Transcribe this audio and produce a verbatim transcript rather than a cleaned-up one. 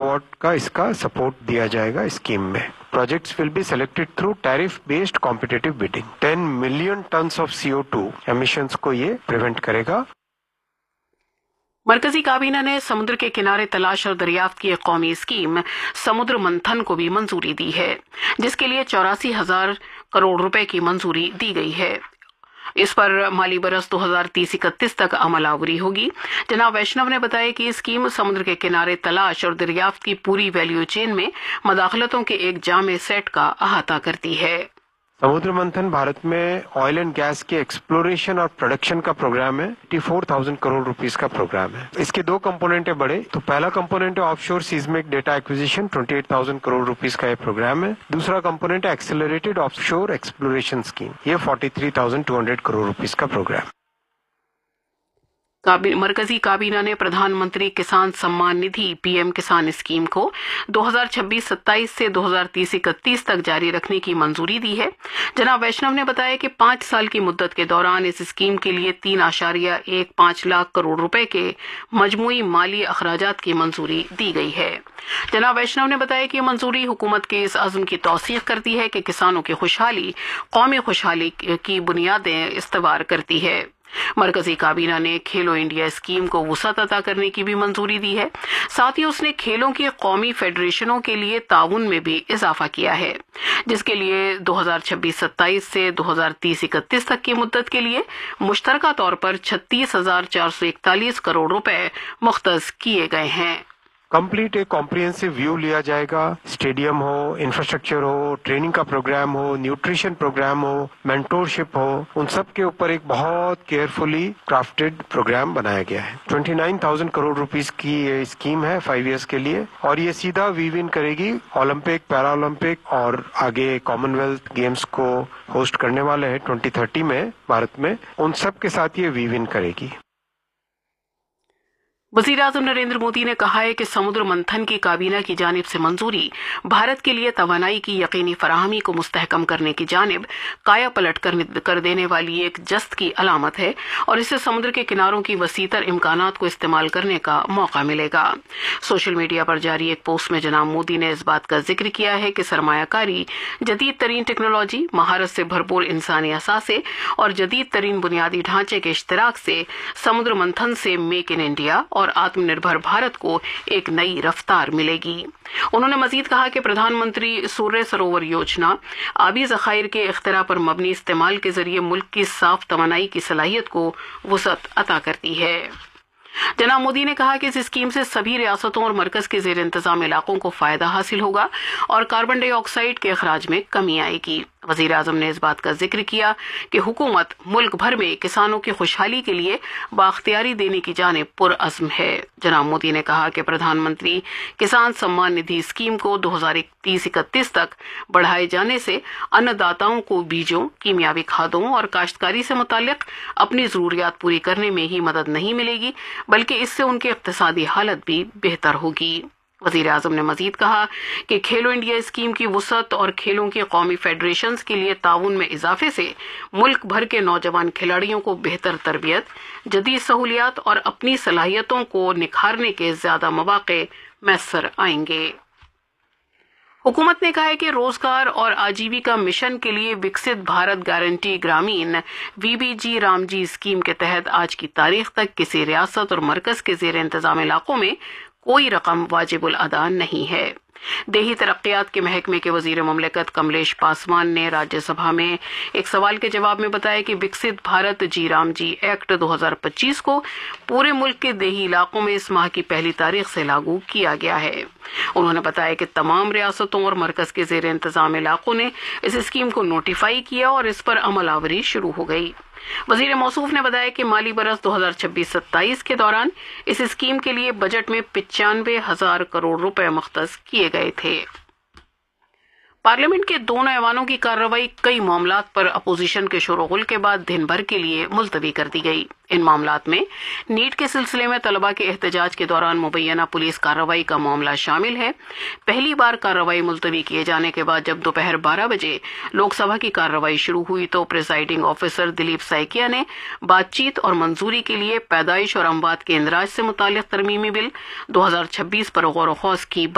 Megawatt का इसका support दिया जाएगा स्कीम में। Projects will be selected through tariff based competitive bidding. Ten million tons of C O two emissions को ये प्रिवेंट करेगा। मरकजी काबीना ने समुद्र के किनारे तलाश और दरियाफ्त की एक कौमी स्कीम समुद्र मंथन को भी मंजूरी दी है, जिसके लिए चौरासी हजार करोड़ रुपए की मंजूरी दी गई है। इस पर माली बरस दो हजार तीस इकतीस तक अमलावरी होगी। जनाब वैष्णव ने बताया कि स्कीम समुद्र के किनारे तलाश और दरियाफ्त की पूरी वैल्यू चेन में मदाखलतों के एक जामे सेट का अहाता करती है। समुद्र मंथन भारत में ऑयल एंड गैस के एक्सप्लोरेशन और प्रोडक्शन का प्रोग्राम है। चौरासी हज़ार करोड़ रुपीस का प्रोग्राम है। इसके दो कंपोनेंट है बड़े। तो पहला कंपोनेंट है ऑफशोर सीस्मिक डेटा एक्विजिशन, अट्ठाईस हज़ार करोड़ रुपीस का ये प्रोग्राम है। दूसरा कंपोनेंट है एक्सेलरेटेड ऑफशोर एक्सप्लोरेशन स्कीम, ये तैंतालीस हज़ार दो सौ करोड़ रुपीस का प्रोग्राम। मरकजी काबीना ने प्रधानमंत्री किसान सम्मान निधि पीएम किसान स्कीम को दो हजार छब्बीस सत्ताईस से दो हजार तीस इकतीस तक जारी रखने की मंजूरी दी है। जनाब वैष्णव ने बताया कि पांच साल की मुद्दत के दौरान इस स्कीम के लिए तीन आशारिया एक पांच लाख करोड़ रुपए के मजमूई माली अखराजात की मंजूरी दी गई है। जनाब वैष्णव ने बताया कि मंजूरी हुकूमत के इस अज़्म की तौसीक करती है कि किसानों की खुशहाली कौमी खुशहाली की बुनियादें इस्तवार करती है। मरकजी काबीना ने खेलो इंडिया स्कीम को वुसअत अता करने की भी मंजूरी दी है। साथ ही उसने खेलों की कौमी फेडरेशनों के लिए ताउन में भी इजाफा किया है, जिसके लिए दो हजार छब्बीस सत्ताईस से दो हजार तीस इकतीस तक की मुद्दत के लिए मुश्तरका तौर पर छत्तीस हजार चार सौ इकतालीस करोड़ रुपए मुख्तस किए गए हैं। कंप्लीट एक कॉम्प्रिहेंसिव व्यू लिया जाएगा। स्टेडियम हो, इंफ्रास्ट्रक्चर हो, ट्रेनिंग का प्रोग्राम हो, न्यूट्रिशन प्रोग्राम हो, मेंटोरशिप हो, उन सब के ऊपर एक बहुत केयरफुली क्राफ्टेड प्रोग्राम बनाया गया है। उनतीस हज़ार करोड़ रुपीस की ये स्कीम है फाइव इयर्स के लिए, और ये सीधा वीव इन करेगी ओलंपिक, पैरा ओलंपिक और आगे कॉमनवेल्थ गेम्स को होस्ट करने वाले हैं ट्वेंटी थर्टी में भारत में, उन सब के साथ ये वीव इन करेगी। वज़ीर आज़म नरेंद्र मोदी ने कहा है कि समुद्र मंथन की काबीना की जानिब से मंजूरी भारत के लिए तवानाई की यकीनी फराहमी को मुस्तहकम करने की जानिब काया पलट कर देने वाली एक जस्त की अलामत है, और इससे समुद्र के किनारों की वसीतर इम्कानात को इस्तेमाल करने का मौका मिलेगा। सोशल मीडिया पर जारी एक पोस्ट में जनाब मोदी ने इस बात का जिक्र किया है कि सरमायाकारी, जदीद तरीन टेक्नोलॉजी, महारत से भरपूर इंसानी असासे और जदीद तरीन बुनियादी ढांचे के इश्तराक से समुद्र मंथन से मेक इन इंडिया और आत्मनिर्भर भारत को एक नई रफ्तार मिलेगी। उन्होंने मजीद कहा कि प्रधानमंत्री सूर्य सरोवर योजना आबी ज़खायर के इख्तिरा पर मबनी इस्तेमाल के जरिए मुल्क की साफ तवानाई की सलाहियत को वुसअत अता करती है। जनाब मोदी ने कहा कि इस स्कीम से सभी रियासतों और मरकज के जेर इंतजाम इलाकों को फायदा हासिल होगा और कार्बन डाइऑक्साइड के अखराज में कमी आएगी। वज़ीर आज़म ने इस बात का जिक्र किया कि हुकूमत मुल्क भर में किसानों की खुशहाली के लिए बाख्तियारी देने की जानिब पुरअज़्म है। जनाब मोदी ने कहा कि प्रधानमंत्री किसान सम्मान निधि स्कीम को दो हजार तीस इकतीस तक बढ़ाए जाने से अन्नदाताओं को बीजों, कीमियावी खादों और काश्तकारी से मुताल्लिक अपनी ज़रूरियात पूरी करने में ही मदद नहीं मिलेगी, बल्कि इससे उनकी इक़्तिसादी हालत भी बेहतर होगी। वज़ीर आज़म ने मजीद कहा कि खेलो इंडिया स्कीम की वुसअत और खेलों की कौमी फेडरेशंस के लिए ताउन में इजाफे से मुल्क भर के नौजवान खिलाड़ियों को बेहतर तरबियत, जदीद सहूलियात और अपनी सलाहियतों को निखारने के ज्यादा मौके मैसर आएंगे। हुकूमत ने कहा है कि रोजगार और आजीविका मिशन के लिए विकसित भारत गारंटी ग्रामीण वीबीजी रामजी स्कीम के तहत आज की तारीख तक किसी रियासत और मरकज के जेर इंतजाम इलाकों में कोई रकम वाजिबुल अदा नहीं है। देही तरक्यात के महकमे के वजीर ममलकत कमलेश पासवान ने राज्यसभा में एक सवाल के जवाब में बताया कि विकसित भारत जी राम जी एक्ट दो हजार पच्चीस को पूरे मुल्क के देही इलाकों में इस माह की पहली तारीख से लागू किया गया है। उन्होंने बताया कि तमाम रियासतों और मरकज के जेर इंतजाम इलाकों ने इस स्कीम को नोटिफाई किया और इस पर अमलावरी शुरू हो गई। वजीर मौसूफ ने बताया कि माली बरस दो हजार छब्बीस सत्ताईस के दौरान इस स्कीम के लिए बजट में पिचानवे हजार करोड़ रुपए मुख्तस किए गए थे। पार्लियामेंट के दोनों ऐवानों की कार्रवाई कई मामलात पर अपोजिशन के शोरगुल के बाद दिन भर के लिए मुलतवी कर दी गई। इन मामलात में नीट के सिलसिले में तलबा के एहतजाज के दौरान मुबैना पुलिस कार्रवाई का मामला शामिल है। पहली बार कार्रवाई मुलतवी किए जाने के बाद जब दोपहर बारह बजे लोकसभा की कार्रवाई शुरू हुई तो प्रिजाइडिंग ऑफिसर दिलीप सैकिया ने बातचीत और मंजूरी के लिए पैदाइश और अमवात के इंदराज से मुतालिक तरमीमी बिल दो हजार छब्बीस पर गौर व खौज की